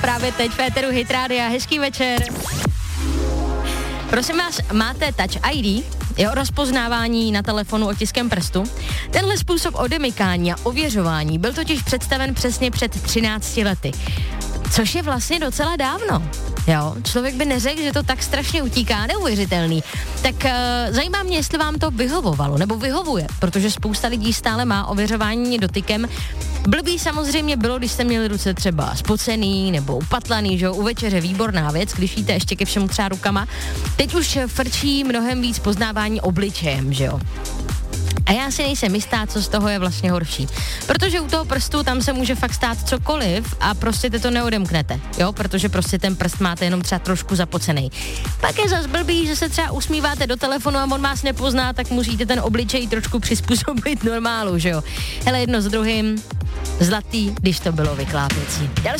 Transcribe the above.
právě teď v éteru Hit Rádia. Hezký večer. Prosím vás, máte Touch ID? Jo, rozpoznávání na telefonu otiskem prstu. Tenhle způsob odemykání a ověřování byl totiž představen přesně před 13 lety. Což je vlastně docela dávno. Jo, člověk by neřekl, že to tak strašně utíká, neuvěřitelný. Tak zajímá mě, jestli vám to vyhovovalo, nebo vyhovuje, protože spousta lidí stále má ověřování dotykem. Blbý samozřejmě bylo, když jste měli ruce třeba spocený nebo upatlaný, že jo, u večeře výborná věc, když jíte ještě ke všemu třeba rukama. Teď už frčí mnohem víc poznávání obličejem, že jo. A já si nejsem jistá, co z toho je vlastně horší. Protože u toho prstu tam se může fakt stát cokoliv a prostě ty to neodemknete, jo, protože prostě ten prst máte jenom třeba trošku zapocený. Pak je zas blbý, že se třeba usmíváte do telefonu a on vás nepozná, tak musíte ten obličej trošku přizpůsobit normálu, že jo. Hele, jedno s druhým, zlatý, když to bylo vyklápěcí. Další